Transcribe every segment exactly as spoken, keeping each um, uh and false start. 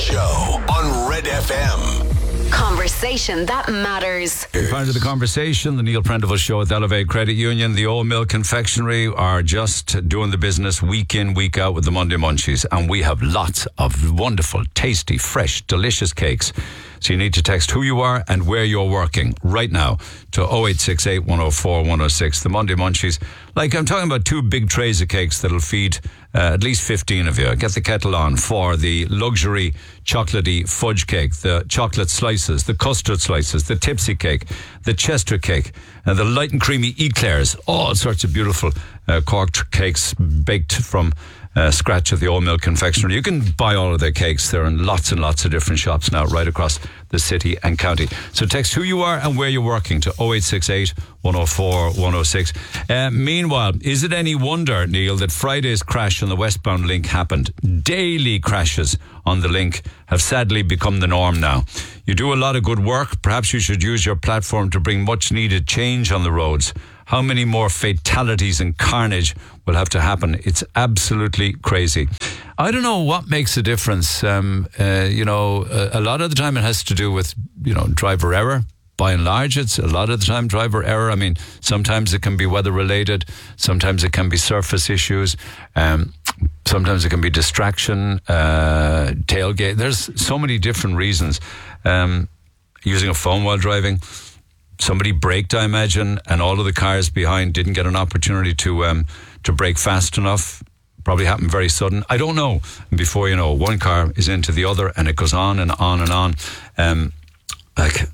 Show on Red F M. Conversation that matters. Part of the conversation, the Neil Prendeville Show at the Elevate Credit Union, the Old Mill Confectionery are just doing the business week in, week out with the Monday Munchies. And we have lots of wonderful, tasty, fresh, delicious cakes. So you need to text who you are and where you're working right now to oh eight six eight, one oh four, one oh six. The Monday Munchies. Like, I'm talking about two big trays of cakes that'll feed uh, at least fifteen of you. Get the kettle on for the luxury chocolatey fudge cake, the chocolate slices, the custard slices, the tipsy cake, the Chester cake, and the light and creamy eclairs. All sorts of beautiful uh, corked cakes baked from Uh, scratch at the Old Mill Confectionery. You can buy all of their cakes. They're in lots and lots of different shops now right across the city and county. So text who you are and where you're working to oh eight six eight, one oh four, one oh six. Uh, meanwhile, is it any wonder, Neil, that Friday's crash on the westbound link happened? Daily crashes on the link have sadly become the norm now. You do a lot of good work. Perhaps you should use your platform to bring much needed change on the roads. How many more fatalities and carnage will have to happen? It's absolutely crazy. I don't know what makes a difference. Um, uh, you know, a, a lot of the time it has to do with, you know, driver error. By and large, it's a lot of the time driver error. I mean, sometimes it can be weather related. Sometimes it can be surface issues. Um, sometimes it can be distraction, uh, tailgate. There's so many different reasons. Um, using a phone while driving. Somebody braked, I imagine, and all of the cars behind didn't get an opportunity to um, to brake fast enough. Probably happened very sudden. I don't know. And before you know, one car is into the other, and it goes on and on and on. Um, like,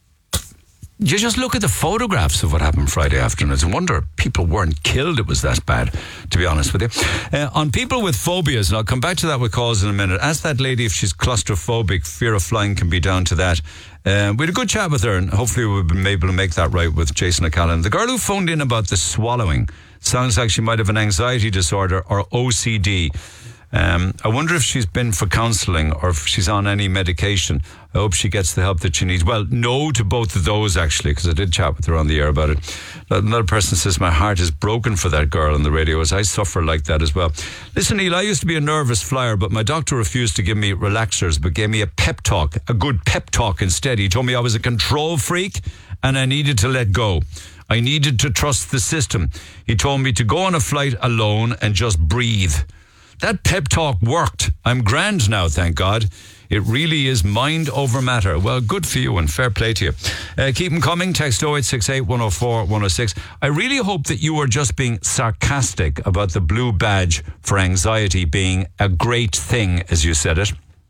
you just look at the photographs of what happened Friday afternoon. It's a wonder people weren't killed. It was that bad, to be honest with you. Uh, on people with phobias, and I'll come back to that with calls in a minute. Ask that lady if she's claustrophobic. Fear of flying can be down to that. Uh, we had a good chat with her, and hopefully we've been able to make that right with Jason O'Callaghan. The girl who phoned in about the swallowing sounds like she might have an anxiety disorder or O C D. Um, I wonder if she's been for counselling or if she's on any medication. I hope she gets the help that she needs. Well, no to both of those, actually, because I did chat with her on the air about it. Another person says, my heart is broken for that girl on the radio, as I suffer like that as well. Listen, Neil, I used to be a nervous flyer, but my doctor refused to give me relaxers, but gave me a pep talk, a good pep talk instead. He told me I was a control freak and I needed to let go. I needed to trust the system. He told me to go on a flight alone and just breathe. That pep talk worked. I'm grand now, thank God. It really is mind over matter. Well, good for you and fair play to you. Uh, keep them coming. Text oh eight six eight, one oh four, one oh six. I really hope that you are just being sarcastic about the blue badge for anxiety being a great thing, as you said it.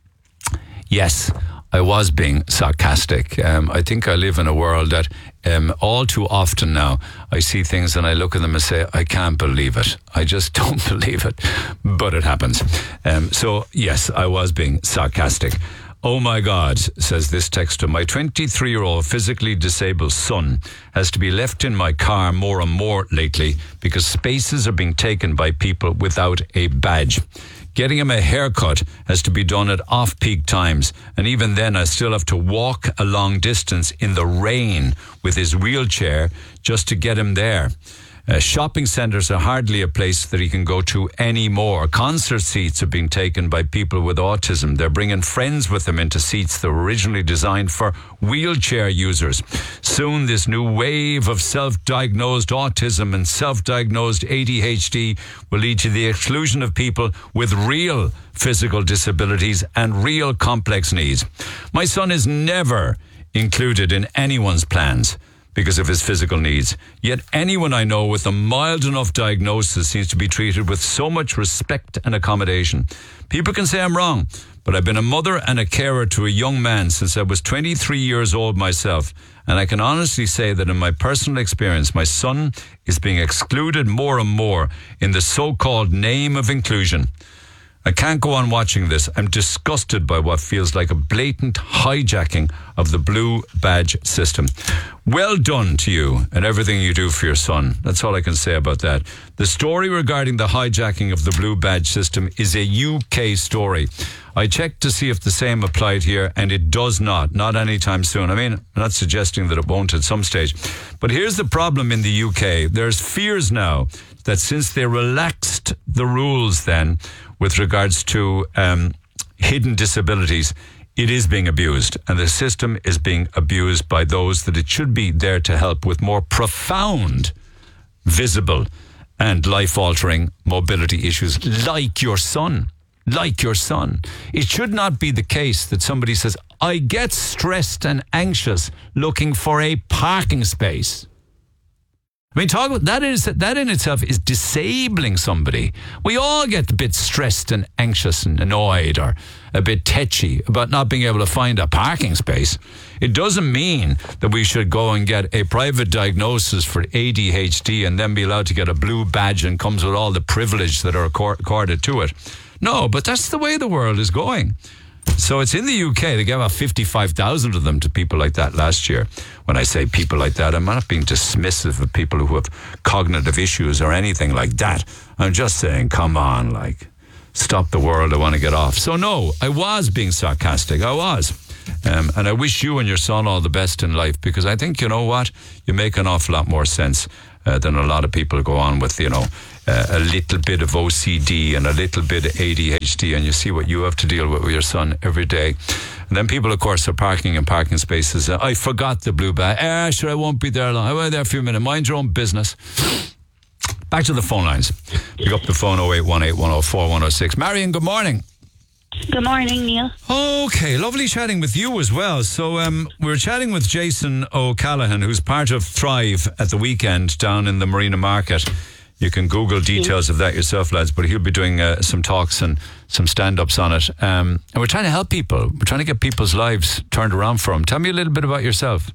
Yes, I was being sarcastic. Um, I think I live in a world that um, all too often now I see things and I look at them and say, I can't believe it. I just don't believe it. But it happens. Um, so, yes, I was being sarcastic. Oh my God, says this texter, my twenty-three-year-old physically disabled son has to be left in my car more and more lately because spaces are being taken by people without a badge. Getting him a haircut has to be done at off-peak times, and even then I still have to walk a long distance in the rain with his wheelchair just to get him there. Uh, shopping centres are hardly a place that he can go to anymore. Concert seats are being taken by people with autism. They're bringing friends with them into seats that were originally designed for wheelchair users. Soon this new wave of self-diagnosed autism and self-diagnosed A D H D will lead to the exclusion of people with real physical disabilities and real complex needs. My son is never included in anyone's plans because of his physical needs. Yet anyone I know with a mild enough diagnosis seems to be treated with so much respect and accommodation. People can say I'm wrong, but I've been a mother and a carer to a young man since I was twenty-three years old myself, and I can honestly say that in my personal experience, my son is being excluded more and more in the so-called name of inclusion. I can't go on watching this. I'm disgusted by what feels like a blatant hijacking of the blue badge system. Well done to you and everything you do for your son. That's all I can say about that. The story regarding the hijacking of the blue badge system is a U K story. I checked to see if the same applied here, and it does not, not anytime soon. I mean, I'm not suggesting that it won't at some stage. But here's the problem in the U K. There's fears now that since they relaxed the rules then with regards to um, hidden disabilities, it is being abused, and the system is being abused by those that it should be there to help with more profound, visible and life-altering mobility issues, like your son. Like your son. It should not be the case that somebody says, I get stressed and anxious looking for a parking space. I mean, talk about that is that in itself is disabling somebody. We all get a bit stressed and anxious and annoyed or a bit tetchy about not being able to find a parking space. It doesn't mean that we should go and get a private diagnosis for A D H D and then be allowed to get a blue badge and comes with all the privilege that are accorded to it. No, but that's the way the world is going. So it's in the U K. They gave out fifty-five thousand of them to people like that last year. When I say people like that, I'm not being dismissive of people who have cognitive issues or anything like that. I'm just saying, come on, like, stop the world. I want to get off. So no, I was being sarcastic. I was. Um, and I wish you and your son all the best in life, because I think, you know what, you make an awful lot more sense uh, than a lot of people go on with, you know, uh, a little bit of O C D and a little bit of A D H D, and you see what you have to deal with with your son every day. And then people, of course, are parking in parking spaces. Uh, I forgot the blue bag. Ah, sure, I won't be there long. I went there for a few minutes. Mind your own business. Back to the phone lines. Pick up the phone oh eight one eight, one oh four, one oh six. Marion, good morning. Good morning, Neil. Okay, lovely chatting with you as well. So um, we were chatting with Jason O'Callaghan, who's part of Thrive at the weekend down in the Marina Market. You can Google details of that yourself, lads, but he'll be doing uh, some talks and some stand-ups on it. Um, and we're trying to help people. We're trying to get people's lives turned around for them. Tell me a little bit about yourself.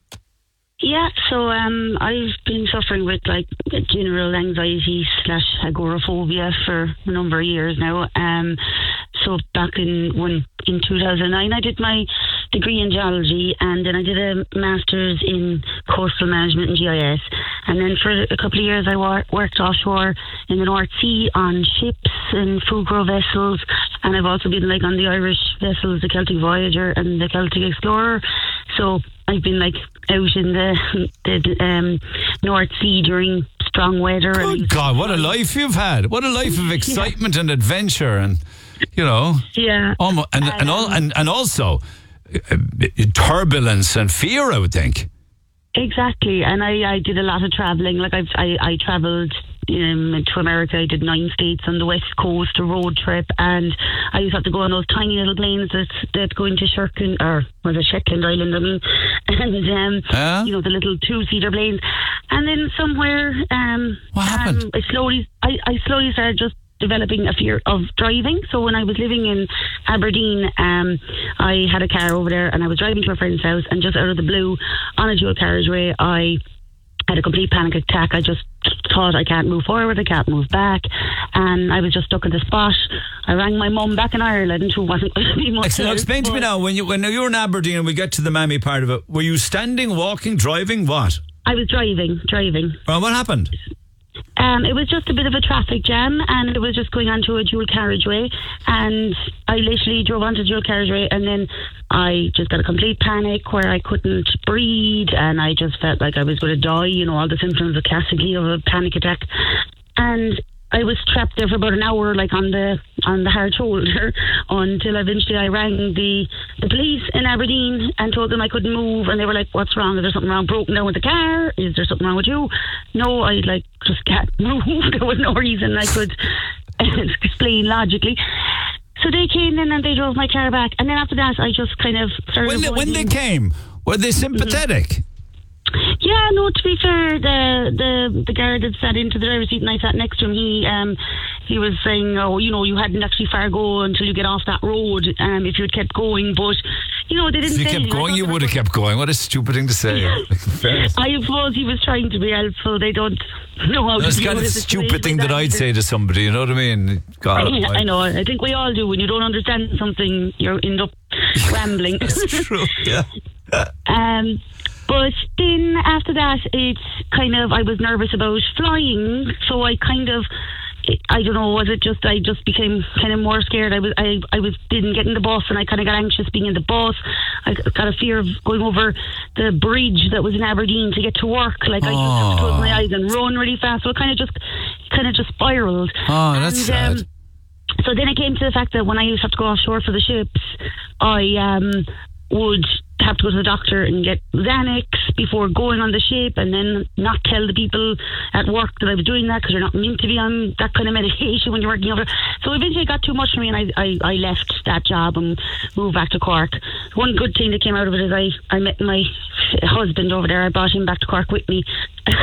Yeah, so um, I've been suffering with like general anxiety slash agoraphobia for a number of years now. Um, so back in when in two thousand nine, I did my degree in geology, and then I did a master's in coastal management and G I S. And then for a couple of years, I wor- worked offshore in the North Sea on ships and Fugro vessels, and I've also been like on the Irish vessels, the Celtic Voyager and the Celtic Explorer. So I've been like out in the, the um, North Sea during strong weather. Good and God, what a life you've had! What a life of excitement yeah. and adventure, and you know, yeah, almost, and and, all, and and also uh, turbulence and fear, I would think. Exactly, and I, I did a lot of travelling. Like I've, I I travelled um, to America. I did nine states on the west coast, a road trip, and I used to have to go on those tiny little planes that that go into Shetland or was it Shetland Island? I mean, and um, yeah. you know, the little two-seater planes. And then somewhere, um, what happened? Um, I slowly, I, I slowly started just developing a fear of driving. So when I was living in Aberdeen, um, I had a car over there, and I was driving to a friend's house, and just out of the blue, on a dual carriageway, I had a complete panic attack. I just thought, I can't move forward, I can't move back, and I was just stuck in the spot. I rang my mum back in Ireland, who wasn't going to be much Excellent. help, Explain to me now, when you when you were in Aberdeen and we get to the mammy part of it, were you standing, walking, driving, what? I was driving, driving. Well, what happened? Um, it was just a bit of a traffic jam, and it was just going onto a dual carriageway, and I literally drove onto the dual carriageway, and then I just got a complete panic where I couldn't breathe, and I just felt like I was going to die, you know, all the symptoms of classically of a panic attack. And I was trapped there for about an hour, like on the on the hard shoulder, until eventually I rang the, the police in Aberdeen and told them I couldn't move, and they were like, "What's wrong? Is there something wrong? Broken down with the car? Is there something wrong with you?" No, I like just can't move. There was no reason I could explain logically. So they came in and they drove my car back, and then after that, I just kind of started. When they, when they came, were they sympathetic? Mm-hmm. Yeah, no, to be fair, the the the guard that sat into the driver's seat and I sat next to him, he um he was saying, oh, you know, you hadn't actually far go until you get off that road, um, if you'd kept going, but, you know, they didn't say... If you kept going, you would have kept going. What a stupid thing to say. I suppose he was trying to be helpful. They don't know how That's to do it. That's kind of a stupid thing that I'd say to somebody, you know what I mean? God, I, I, I know, I think we all do. When you don't understand something, you end up rambling. It's true, yeah. um... But then after that, it's kind of, I was nervous about flying, so I kind of, I don't know, was it just, I just became kind of more scared. I was, I, I was, didn't get in the bus, and I kind of got anxious being in the bus. I got a fear of going over the bridge that was in Aberdeen to get to work. Like, I just had to close my eyes and run really fast, so it kind of just, kind of just spiraled. Oh, that's and, sad. Um, so then it came to the fact that when I used to have to go offshore for the ships, I um, would have to go to the doctor and get Xanax before going on the ship, and then not tell the people at work that I was doing that, because you're not meant to be on that kind of medication when you're working over. So eventually it got too much for me, and I, I, I left that job and moved back to Cork. One good thing that came out of it is I, I met my husband over there. I brought him back to Cork with me.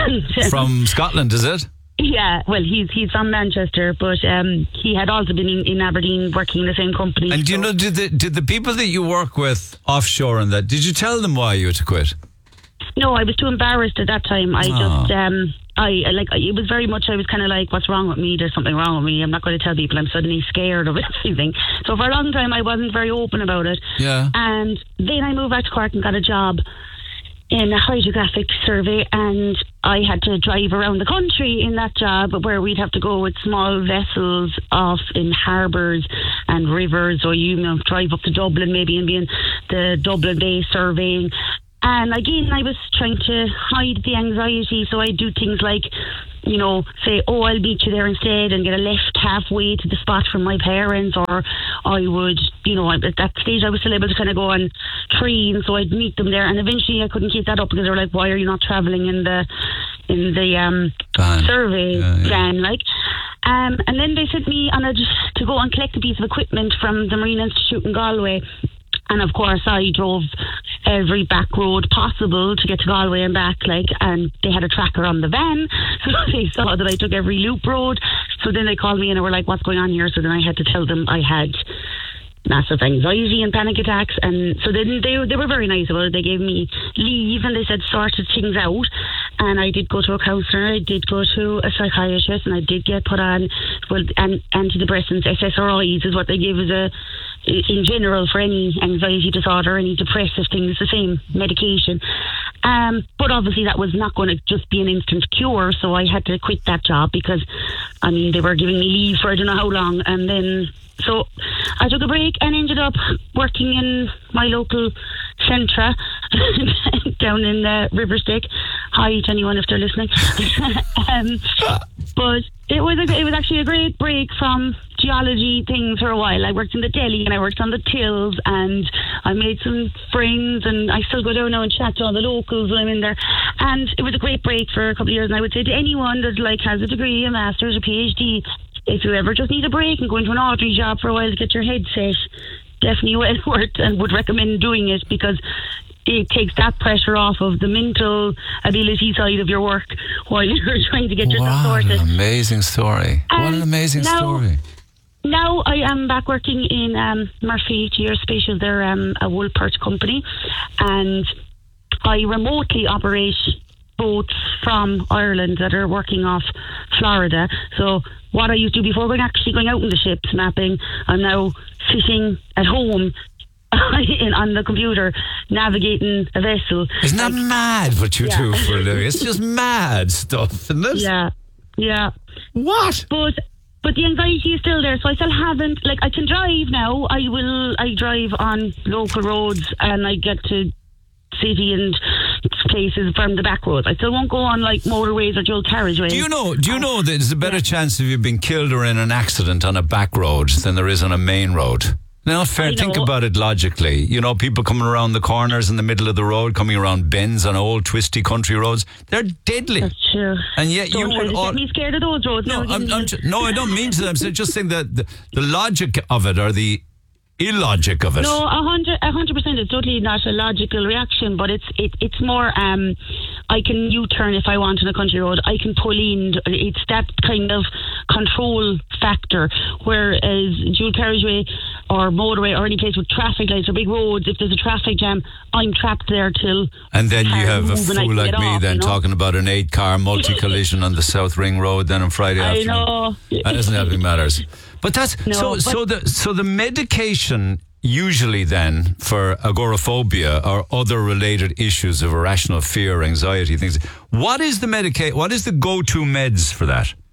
From Scotland, is it? Yeah, well, he's he's from Manchester, but um, he had also been in, in Aberdeen working in the same company. And do you so. know, did the did the people that you work with offshore and that, did you tell them why you had to quit? No, I was too embarrassed at that time. I Oh. just, um, I I- like it was very much. I was kind of like, "What's wrong with me? There's something wrong with me. I'm not going to tell people. I'm suddenly scared of everything." So for a long time, I wasn't very open about it. Yeah. And then I moved back to Cork and got a job in a hydrographic survey, and I had to drive around the country in that job, where we'd have to go with small vessels off in harbours and rivers, or you know, drive up to Dublin maybe and be in the Dublin Bay surveying. And again, I was trying to hide the anxiety, so I'd do things like, you know, say, oh, I'll meet you there instead, and get a lift halfway to the spot from my parents, or I would, you know, at that stage I was still able to kind of go on train, so I'd meet them there, and eventually I couldn't keep that up, because they were like, why are you not travelling in the in the um, Van. survey Yeah, yeah. van, like? Um, and then they sent me on a, to go and collect a piece of equipment from the Marine Institute in Galway. And of course, I drove every back road possible to get to Galway and back, like, and they had a tracker on the van, so they saw that I took every loop road. So then they called me and they were like, what's going on here? So then I had to tell them I had massive anxiety and panic attacks, and so then they they were very nice about it. They gave me leave and they said sorted things out, and I did go to a counsellor, I did go to a psychiatrist, and I did get put on, well, an, antidepressants, S S R Is is what they give as a, in general, for any anxiety disorder, any depressive thing. It's the same medication. Um, but obviously that was not going to just be an instant cure, so I had to quit that job, because, I mean, they were giving me leave for I don't know how long, and then so I took a break and ended up working in my local Centra down in uh, Riverstick. Hi to anyone if they're listening. um, but it was a, it was actually a great break from geology things for a while. I worked in the deli and I worked on the tills, and I made some friends, and I still go down now and chat to all the locals when I'm in there. And it was a great break for a couple of years. And I would say to anyone that like has a degree, a master's, a PhD, if you ever just need a break and go into an ordinary job for a while to get your head set, definitely well worth, and would recommend doing it, because it takes that pressure off of the mental ability side of your work while you're trying to get yourself What sorted. an amazing story. What an And amazing now- story. Now I am back working in um, Murphy Geospatial. They're um, a wool perch company, and I remotely operate boats from Ireland that are working off Florida. So what I used to do before going actually going out in the ships mapping, I'm now sitting at home in, on the computer navigating a vessel. Isn't that Like, mad what you Yeah. do for a living? It's just mad stuff, isn't it? yeah, yeah. What? But but the anxiety is still there, so I still haven't, like, I can drive now. I will, I drive on local roads, and I get to city and places from the back roads. I still won't go on, like, motorways or dual carriageways. Do you know? Do you know that there's a better chance of you being killed or in an accident on a back road than there is on a main road? Now, fair. I Think know. about it logically. You know, people coming around the corners in the middle of the road, coming around bends on old twisty country roads. They're deadly. That's true. And yet Don't you try would to all- get me scared of those roads. No, now, I'm, again. I'm ju- no, I don't mean to. I'm just saying that the, the logic of it, or the illogic of it. No, a hundred, a hundred percent. It's totally not a logical reaction, but it's it, it's more. Um, I can U-turn if I want on a country road. I can pull in. It's that kind of control factor. Whereas dual carriageway or motorway or any place with traffic lights or big roads, if there's a traffic jam, I'm trapped there till. And then you cars have a move and I fool can like get me off, then you know? talking about an eight-car multi-collision on the South Ring Road then on Friday I afternoon. know. That doesn't helping matters. But that's No, so. but- so the so the medication usually then for agoraphobia or other related issues of irrational fear, anxiety, things. What is the medica- What is the go-to meds for that?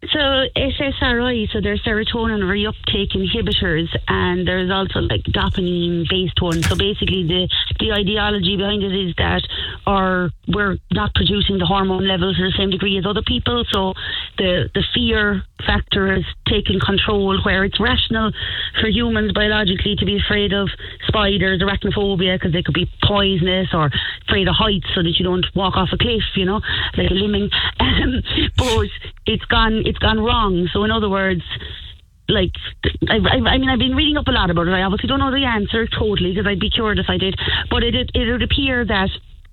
So S S R I, so there's serotonin reuptake inhibitors, and there's also like dopamine based ones. So basically the, the ideology behind it is that our, we're not producing the hormone levels to the same degree as other people. So the, the fear factor is taking control, where it's rational for humans biologically to be afraid of spiders, arachnophobia, because they could be poisonous, or afraid of heights so that you don't walk off a cliff, you know, like a lemming. Um, but it's gone, it's gone wrong. So in other words, like, I, I, I mean, I've been reading up a lot about it. I obviously don't know the answer totally, because I'd be cured if I did. But it, it, it would appear that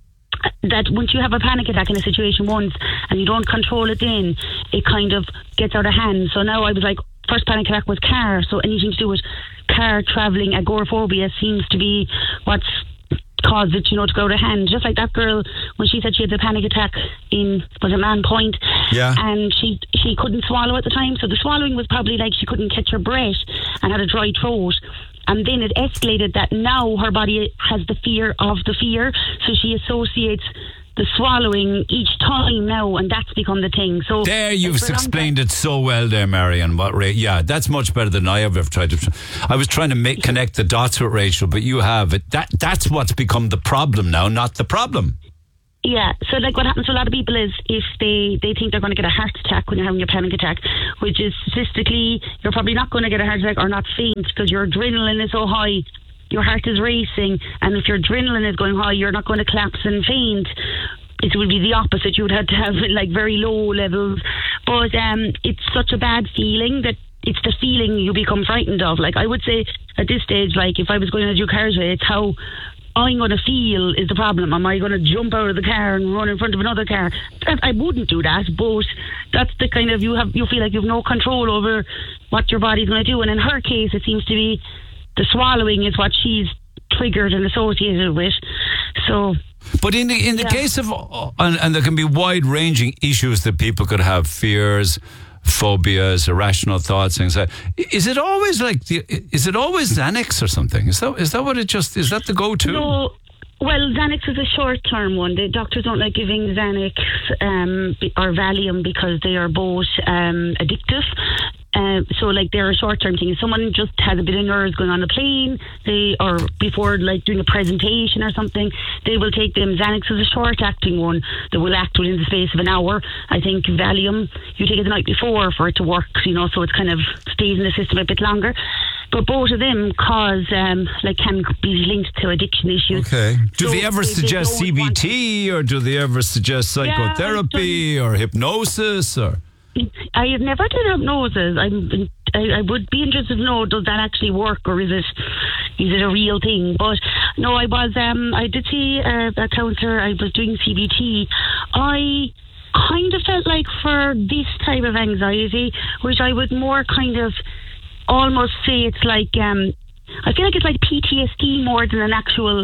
that once you have a panic attack in a situation once and you don't control it, then it kind of gets out of hand. So now I was like, first panic attack was car, so anything to do with car travelling, agoraphobia seems to be what's caused it, you know, to go out of hand. Just like that girl, when she said she had the panic attack in, was it Man Point? Yeah. And she she couldn't swallow at the time, so the swallowing was probably like she couldn't catch her breath and had a dry throat. And then it escalated that now her body has the fear of the fear, so she associates the swallowing each time now, and that's become the thing. So there, you've explained it so well there, Marion. What, Ra- yeah, that's much better than I have ever tried to. I was trying to make connect the dots with Rachel, but you have it. That that's what's become the problem now, not the problem. Yeah, so like what happens to a lot of people is if they, they think they're going to get a heart attack when you're having a panic attack, which is statistically, you're probably not going to get a heart attack or not faint, because your adrenaline is so high, your heart is racing, and if your adrenaline is going high, you're not going to collapse and faint. It would be the opposite. You would have to have like very low levels. But um, it's such a bad feeling that it's the feeling you become frightened of. Like I would say at this stage, like if I was going to do carriageway, it's how I'm going to feel is the problem. Am I going to jump out of the car and run in front of another car? That, I wouldn't do that, but that's the kind of, you have you feel like you have no control over what your body's going to do. And in her case, it seems to be the swallowing is what she's triggered and associated with. So, but in the in the yeah. case of, and, and there can be wide ranging issues that people could have, fears, phobias, irrational thoughts, things like. Is it always like the? Is it always Xanax or something? Is that is that what it just is? That the go-to? No. Well, Xanax is a short-term one. The doctors don't like giving Xanax um, or Valium because they are both um, addictive. Uh, so, like, they're a short-term thing. If someone just has a bit of nerves going on a plane, they or before, like, doing a presentation or something, they will take them. Xanax is a short-acting one that will act within the space of an hour. I think Valium, you take it the night before for it to work, you know, so it kind of stays in the system a bit longer. But both of them cause, um, like, can be linked to addiction issues. Okay. Do So they ever they- they suggest don't C B T, or do they ever suggest psychotherapy or hypnosis, or? I have never done hypnosis. I'm, I, I would be interested to know, does that actually work, or is it is it a real thing? But no, I was um I did see a, a counsellor. I was doing C B T. I kind of felt like for this type of anxiety, which I would more kind of almost say it's like um I feel like it's like P T S D more than an actual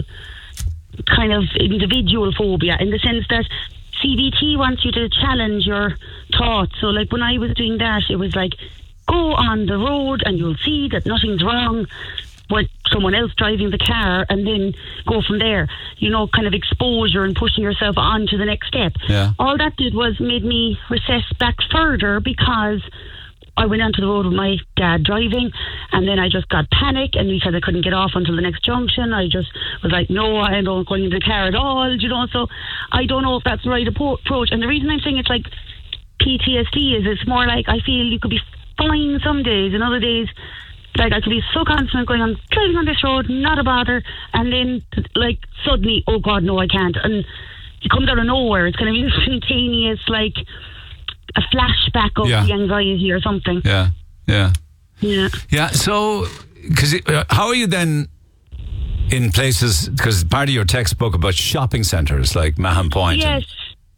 kind of individual phobia, in the sense that C B T wants you to challenge your thoughts. So like when I was doing that, it was like, go on the road and you'll see that nothing's wrong with someone else driving the car, and then go from there, you know, kind of exposure and pushing yourself on to the next step. Yeah. All that did was made me recess back further, because I went onto the road with my dad driving, and then I just got panic, and because I couldn't get off until the next junction, I just was like, no, I don't go into the car at all, you know. So I don't know if that's the right appro- approach. And the reason I'm saying it's like P T S D is it's more like I feel you could be fine some days, and other days, like I could be so confident going on driving on this road, not a bother, and then like suddenly, oh God, no, I can't. And it comes out of nowhere. It's kind of instantaneous, like a flashback of Yeah. the anxiety or something. Yeah, yeah, Yeah. yeah. So, because uh, how are you then in places? Because part of your text spoke about shopping centres like Mahon Point. Yes. and-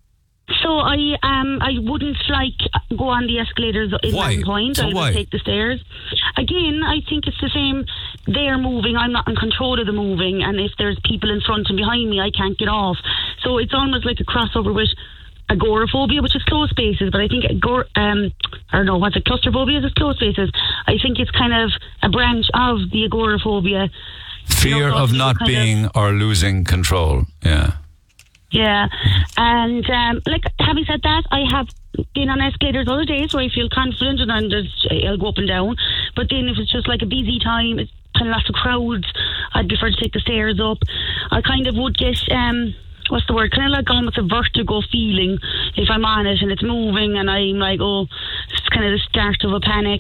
So I um I wouldn't like go on the escalators in Why? Mahon Point. So I would why? take the stairs. Again, I think it's the same. They're moving. I'm not in control of the moving, and if there's people in front and behind me, I can't get off. So it's almost like a crossover with agoraphobia, which is closed spaces. But I think agor um I don't know what's it claustrophobia is closed spaces. I think it's kind of a branch of the agoraphobia. Fear You know, of so not kind of- being or losing control. Yeah. Yeah, and um, like having said that, I have been on escalators other days where I feel confident and then there's, I'll go up and down. But then if it's just like a busy time, it's kind of lots of crowds, I'd prefer to take the stairs up. I kind of would get, um, what's the word, kind of like almost a vertigo feeling if I'm on it and it's moving and I'm like, oh, it's kind of the start of a panic.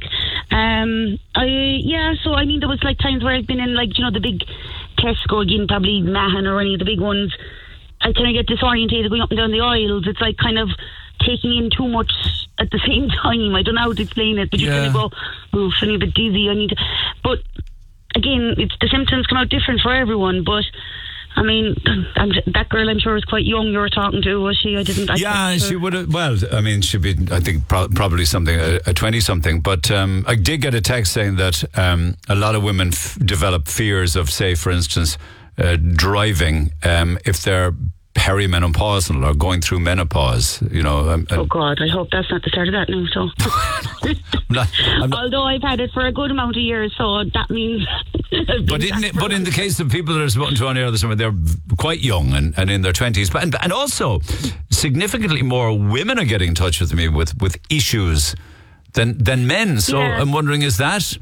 Um, I yeah, so I mean, there was like times where I've been in like, you know, the big Tesco again, probably Mahon or any of the big ones. I kind of get disorientated going up and down the aisles. It's like kind of taking in too much at the same time. I don't know how to explain it, but you Yeah. kind of go, oh, feeling a bit dizzy. I need to, but again, it's the symptoms come out different for everyone. But I mean, I'm, that girl I'm sure was quite young you were talking to, was she? I didn't. I Yeah, she would have. Well, I mean, she'd be, I think, pro- probably something, a twenty-something. But um, I did get a text saying that um, a lot of women f- develop fears of, say, for instance, uh, driving um, if they're perimenopausal or going through menopause. You know. Um, Oh God, I hope that's not the start of that now. So, I'm not, I'm not, although I've had it for a good amount of years, so that means. but in it, but in the case of people that are spoken to on air this summer, they're quite young and, and in their twenties. But and, and also, significantly more women are getting in touch with me with, with issues than than men. So Yeah. I'm wondering, is that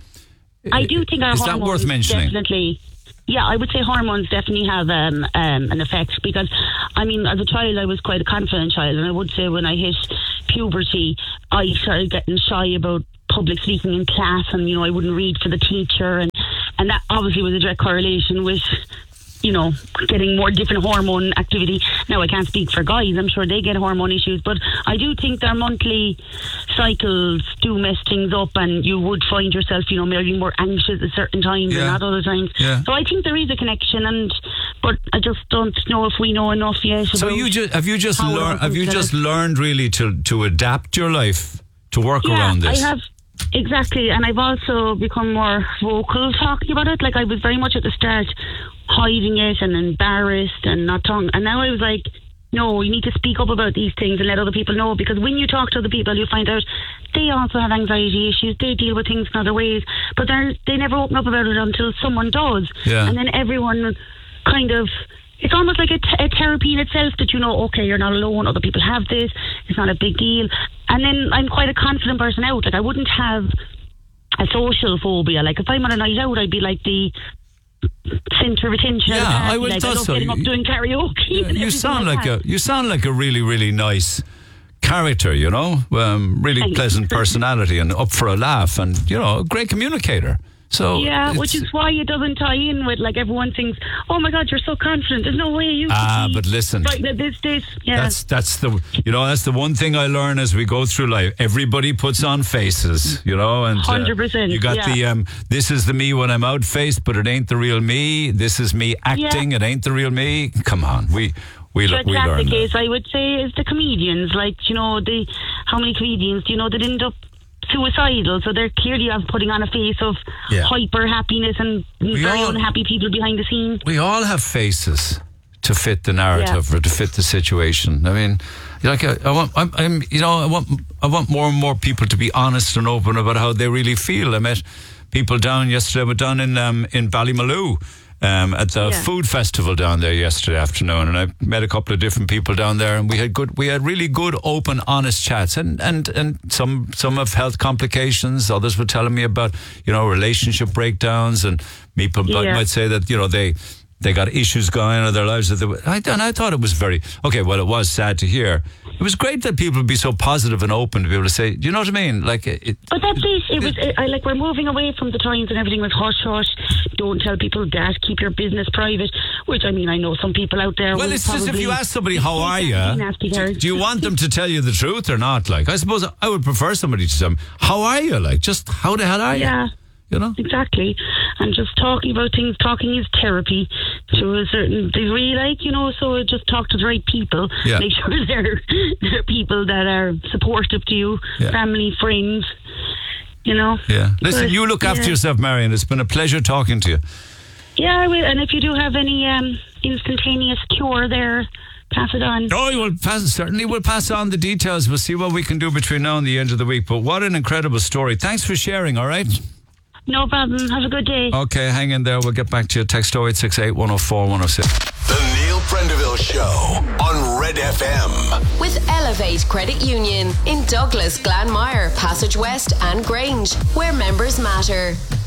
I do think our is that hormones worth mentioning? definitely. Yeah, I would say hormones definitely have um, um, an effect because, I mean, as a child, I was quite a confident child, and I would say when I hit puberty, I started getting shy about public speaking in class, and you know, I wouldn't read for the teacher, and and that obviously was a direct correlation with, you know, getting more different hormone activity. Now, I can't speak for guys, I'm sure they get hormone issues, but I do think their monthly cycles do mess things up, and you would find yourself, you know, maybe more anxious at certain times Yeah. and not other times. Yeah. So I think there is a connection, and but I just don't know if we know enough yet. So about you just have you just how it learned all have you comes just together. learned really to to adapt your life to work Yeah, around this? I have. Exactly, and I've also become more vocal talking about it. Like I was very much at the start hiding it and embarrassed and not talking, and now I was like, no, you need to speak up about these things and let other people know, because when you talk to other people, you find out they also have anxiety issues. They deal with things in other ways, but they they never open up about it until someone does, Yeah. and then everyone kind of. It's almost like a, t- a therapy in itself that you know, okay, you're not alone, other people have this, it's not a big deal. And then I'm quite a confident person out. Like, I wouldn't have a social phobia. Like, if I'm on a night out, I'd be like the centre of attention. Yeah, of the party. I would like, thought I love so. getting up You- doing karaoke. and you everything sound like that. a you sound like a really really nice character, you know, um, really Thanks. pleasant personality and up for a laugh, and you know, a great communicator. So Yeah, it's- which is why it doesn't tie in with, like, everyone thinks, oh my God, you're so confident. There's no way you Ah, could be but listen. right at this, this. Yeah. That's that's the you know that's the one thing I learn as we go through life. Everybody puts on faces, you know, and uh, one hundred percent, you got yeah. the um. This is the me when I'm out faced, but it ain't the real me. This is me acting. It ain't the real me. Come on, we we So le- we that's learn. the that. case, I would say, is the comedians. Like, you know, the how many comedians do you know that end up suicidal? So they're clearly of putting on a face of Yeah. hyper happiness and very all- unhappy people behind the scenes. We all have faces to fit the narrative or to fit the situation. I mean, like I, I want, I'm, I'm, you know, I want, I want more and more people to be honest and open about how they really feel. I met people down yesterday. I went down in um, in Ballymaloo. Um, at the Yeah. food festival down there yesterday afternoon, and I met a couple of different people down there, and we had good, we had really good, open, honest chats, and and and some some have health complications. Others were telling me about, you know, relationship breakdowns, and people might- Yeah. might say that, you know, they they got issues going on in their lives that they, were- I, and I thought it was very okay. Well, it was sad to hear. It was great that people would be so positive and open to be able to say, do you know what I mean? Like, it, But that's it. It was it, I like we're moving away from the times and everything was hush hush. Don't tell people that. Keep your business private. Which, I mean, I know some people out there. well, will it's just if probably you ask somebody, how are take you? that nasty Do, cards. do you want them to tell you the truth or not? Like, I suppose I would prefer somebody to tell me, how are you? Like, just how the hell are you? Yeah. You know? Exactly. And just talking about things, talking is therapy to a certain degree, like, you know, so just talk to the right people. Yeah. Make sure they're, they're people that are supportive to you, Yeah. family, friends, you know. Yeah. Listen, But, you look after yeah. yourself, Marion. It's been a pleasure talking to you. Yeah, I will. And if you do have any um, instantaneous cure there, pass it on. Oh, you will pass, certainly we'll pass on the details. We'll see what we can do between now and the end of the week. But what an incredible story. Thanks for sharing, all right? No problem. Have a good day. Okay, hang in there. We'll get back to you. Text oh eight six eight, one oh four, one oh six. The Neil Prendeville Prendeville Show on Red F M. With Elevate Credit Union in Douglas, Glanmire, Passage West and Grange, where members matter.